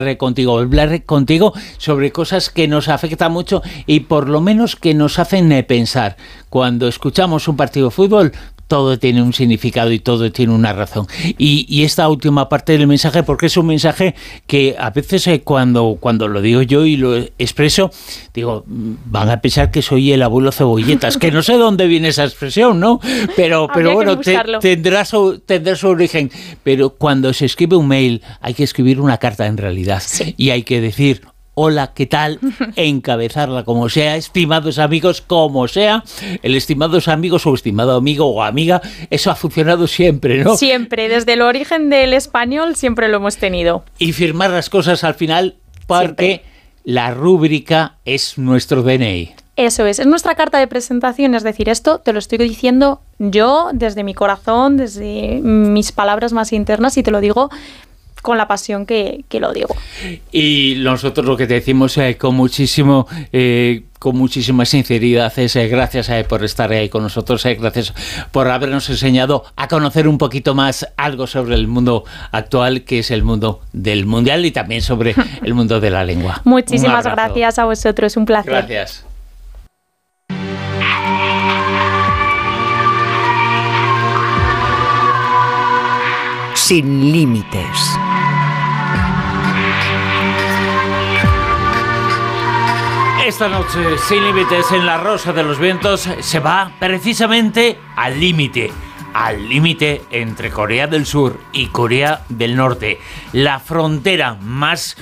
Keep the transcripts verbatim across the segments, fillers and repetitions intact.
contigo, hablar contigo sobre cosas que nos afectan mucho y por lo menos que nos hacen pensar. Cuando escuchamos un partido de fútbol, todo tiene un significado y todo tiene una razón. Y, y esta última parte del mensaje, porque es un mensaje que a veces eh, cuando, cuando lo digo yo y lo expreso, digo, van a pensar que soy el abuelo Cebolletas, que no sé dónde viene esa expresión, ¿no? Pero, pero bueno, te, tendrá, su, tendrá su origen. Pero cuando se escribe un mail, hay que escribir una carta en realidad. Sí. Y hay que decir... Hola, ¿qué tal? Encabezarla como sea, estimados amigos, como sea. El estimados amigos o estimado amigo o amiga, eso ha funcionado siempre, ¿no? Siempre, desde el origen del español siempre lo hemos tenido. Y firmar las cosas al final porque siempre. La rúbrica es nuestro D N I. Eso es, es nuestra carta de presentación, es decir, esto te lo estoy diciendo yo desde mi corazón, desde mis palabras más internas y te lo digo con la pasión que, que lo digo. Y nosotros lo que te decimos eh, con muchísimo eh, con muchísima sinceridad es eh, gracias eh, por estar ahí con nosotros, eh, gracias por habernos enseñado a conocer un poquito más algo sobre el mundo actual, que es el mundo del mundial y también sobre el mundo de la lengua. Muchísimas gracias a vosotros, un placer. Gracias. Sin límites. Esta noche, Sin Límites en La Rosa de los Vientos, se va precisamente al límite. Al límite entre Corea del Sur y Corea del Norte. La frontera más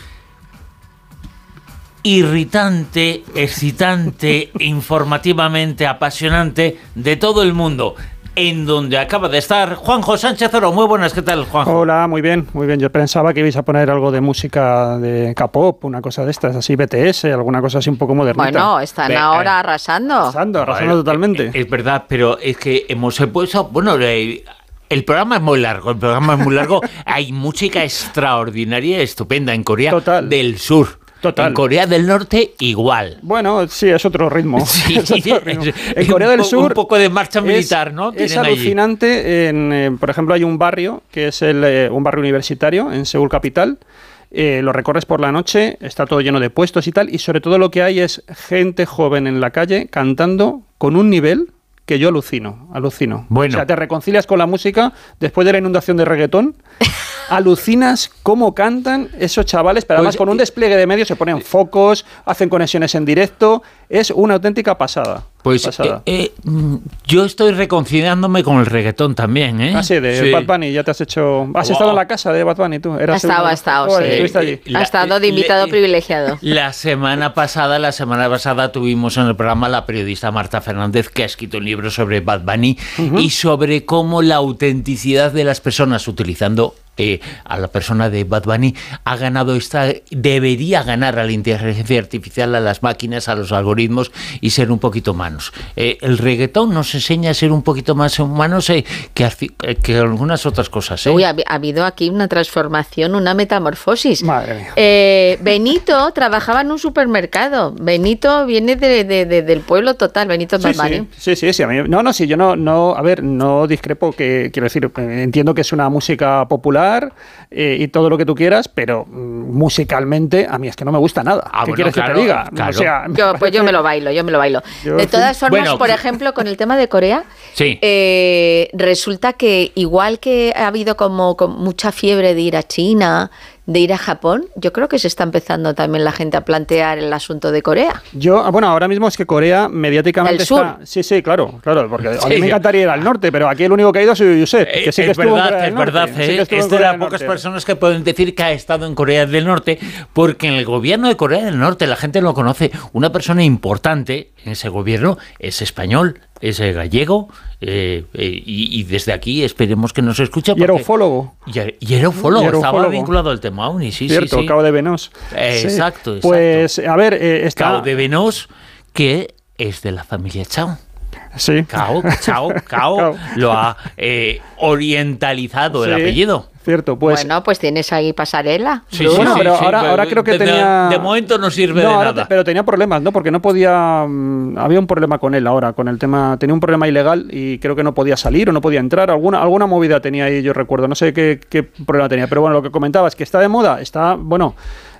irritante, excitante, informativamente apasionante de todo el mundo. En donde acaba de estar Juanjo Sánchez Oro. Muy buenas, ¿qué tal, Juanjo? Hola, muy bien, muy bien. Yo pensaba que ibais a poner algo de música de K-pop, una cosa de estas, así B T S, alguna cosa así un poco modernita. Bueno, están Ve, ahora eh, arrasando. Arrasando, arrasando bueno, totalmente. Es, es verdad, pero es que hemos puesto... Bueno, el, el programa es muy largo, el programa es muy largo. Hay música extraordinaria, estupenda en Corea Total. Del Sur. Total. En Corea del Norte igual. Bueno, sí, es otro ritmo. Sí, es otro ritmo. En Corea del Sur un poco de marcha militar, es, ¿no? Es alucinante. En, eh, por ejemplo, hay un barrio que es el, eh, un barrio universitario en Seúl capital. Eh, lo recorres por la noche, está todo lleno de puestos y tal, y sobre todo lo que hay es gente joven en la calle cantando con un nivel que yo alucino, alucino. Bueno. O sea, te reconcilias con la música después de la inundación de reggaetón. Alucinas cómo cantan esos chavales, pero además pues, con un despliegue de medios se ponen focos, hacen conexiones en directo, es una auténtica pasada. Pues pasada. Eh, eh, yo estoy reconciliándome con el reggaetón también, ¿eh? Ah, sí, de sí. Bad Bunny, ya te has hecho... ¿Has wow. estado en la casa de Bad Bunny tú? Ha estado, ha estado, sí. ¿Estuviste allí? Ha estado de invitado le, privilegiado. La semana pasada, la semana pasada tuvimos en el programa la periodista Marta Fernández, que ha escrito un libro sobre Bad Bunny uh-huh. y sobre cómo la autenticidad de las personas utilizando Eh, a la persona de Bad Bunny ha ganado esta, debería ganar a la inteligencia artificial, a las máquinas, a los algoritmos y ser un poquito humanos. Eh, el reggaetón nos enseña a ser un poquito más humanos eh, que, que algunas otras cosas. ¿eh? Uy, ha, ha habido aquí una transformación, una metamorfosis. Madre mía. Eh, Benito trabajaba en un supermercado. Benito viene de, de, de, del pueblo total, Benito Bad Bunny. Sí, sí, sí, sí. A mí, no, no, sí, yo no, no, a ver, no discrepo, que quiero decir, entiendo que es una música popular eh, y todo lo que tú quieras, pero mm, musicalmente a mí es que no me gusta nada. Ah, ¿Qué bueno, quieres claro, que te diga? Claro. O sea, yo, pues parece... yo me lo bailo, yo me lo bailo. Yo, de todas sí. formas, bueno, por ejemplo, con el tema de Corea, sí. eh, resulta que igual que ha habido como, como mucha fiebre de ir a China, de ir a Japón, yo creo que se está empezando también la gente a plantear el asunto de Corea. Yo, bueno, ahora mismo es que Corea mediáticamente ¿El sur? está... Sí, sí, claro, claro, porque sí. a mí me encantaría ir al norte, pero aquí el único que ha ido ha sido Josep, que sí que es estuvo verdad, en Corea del es Norte. verdad, Sí que ¿eh? Es de las pocas personas que pueden decir que ha estado en Corea del Norte, porque en el gobierno de Corea del Norte la gente lo conoce. Una persona importante en ese gobierno es español, es gallego, eh, eh, y, y desde aquí esperemos que nos escuche. Y era ufólogo. Y, y era ufólogo, y era estaba ufólogo. vinculado al tema OVNI, sí, Cierto, sí, sí. Cabo de Venós. Eh, sí. Exacto, exacto. Pues, a ver, eh, está... Cabo de Venós, que es de la familia Chao. Sí. Cao, Chao, Cao, lo ha eh, orientalizado sí. el apellido. Cierto, pues... Bueno, pues tienes ahí pasarela. Sí, bueno, sí, pero sí, ahora, sí, ahora creo que de, tenía... De momento no sirve no, de ahora nada. te- pero tenía problemas, ¿no? Porque no podía... mm, había un problema con él ahora, con el tema... Tenía un problema ilegal y creo que no podía salir o no podía entrar. Alguna, alguna movida tenía ahí, yo recuerdo. No sé qué, qué problema tenía. Pero bueno, lo que comentaba es que está de moda. Está, bueno...